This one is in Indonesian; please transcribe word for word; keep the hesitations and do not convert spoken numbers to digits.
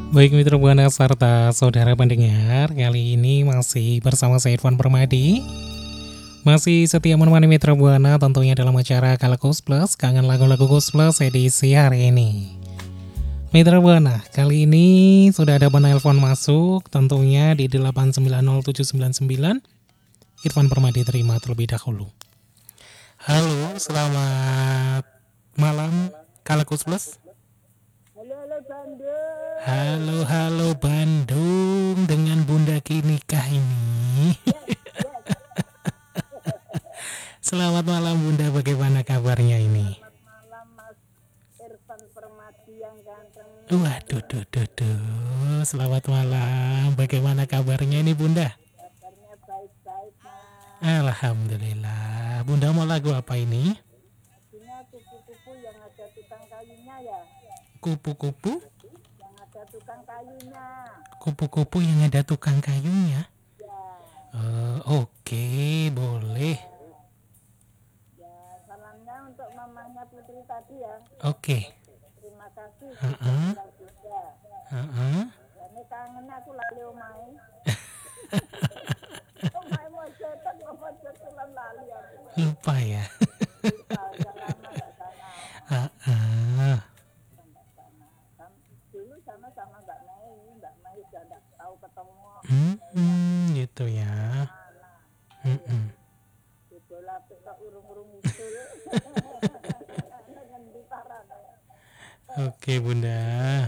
Baik mitra Buana serta saudara pendengar, kali ini masih bersama saya Irfan Permadi. Masih setia menemani mitra Buana tentunya dalam acara Kalakus Plus, kangen lagu-lagu Kus Plus edisi hari ini. Mitra Buana, kali ini sudah ada penelpon masuk tentunya di delapan sembilan nol tujuh sembilan sembilan. Irfan Permadi terima terlebih dahulu. Halo, selamat malam Kalakus Plus. Halo, halo Bandung. Halo, halo Bandung dengan Bunda Kinikah ini. Selamat malam Bunda, bagaimana kabarnya ini? Selamat malam Mas Irfan Permadi yang ganteng. Waduh, duh, duh, duh. Selamat malam, bagaimana kabarnya ini Bunda? Kabarnya baik-baik Mas. Alhamdulillah. Bunda mau lagu apa ini? Lagunya kupu-kupu yang ada tukang kayunya ya. Kupu-kupu? Yang ada tukang kayunya. Kupu-kupu yang ada tukang kayunya? Ya. Uh, Oke, okay, boleh. Ya, salamnya untuk mamanya Putri tadi ya. Oke. Okay. Terima kasih. Heeh. Heeh. Ini kangen aku lali omai. Omai mau cetak, mau cetak lali aku. Lupa ya. Lupa, udah lama gak sana. Heeh. Dulu sama-sama Mbak Mei, Mbak Mei udah gak tahu ketemu. Hmm, gitu ya. Hmm. Itu lah kita urung-urung itu. Dengan di parah. Oke Bunda.